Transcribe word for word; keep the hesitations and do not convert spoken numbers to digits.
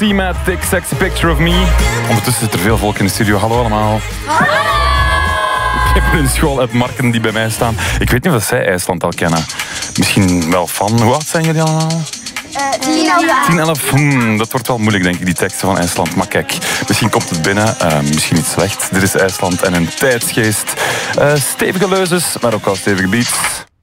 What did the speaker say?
C-Matt, Take Sexy Picture of Me. Ondertussen zit er veel volk in de studio. Hallo allemaal. Ik heb een school uit Marken die bij mij staan. Ik weet niet of zij IJsland al kennen. Misschien wel van. Hoe oud zijn jullie allemaal? tien elf. tien, elf. Hmm, dat wordt wel moeilijk, denk ik, die teksten van IJsland. Maar kijk, misschien komt het binnen. Uh, misschien niet slecht. Dit is IJsland en een tijdsgeest. Uh, stevige leuzes, maar ook wel stevige beats.